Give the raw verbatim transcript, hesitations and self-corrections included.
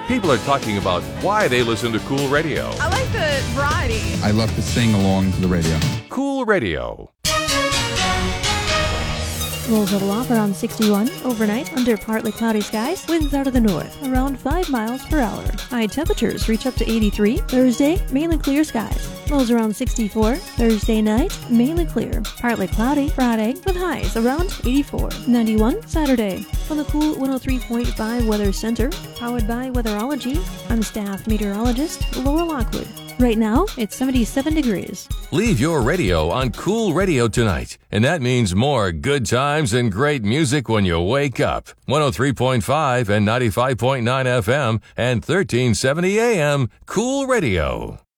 People are talking about why they listen to Cool Radio. I like the variety. I love to sing along to the radio. Cool Radio. Rolls level off around sixty-one overnight under partly cloudy skies. Winds out of the north around five miles per hour. High temperatures reach up to eighty-three. Thursday, mainly clear skies. Lows around sixty-four. Thursday night, mainly clear. Partly cloudy Friday with highs around eighty-four. ninety-one Saturday. From the Cool one oh three point five Weather Center, powered by Weatherology, I'm staff meteorologist Laura Lockwood. Right now, it's seventy-seven degrees. Leave your radio on Cool Radio tonight, and that means more good times and great music when you wake up. one oh three point five and ninety-five point nine F M and thirteen seventy A M, Cool Radio.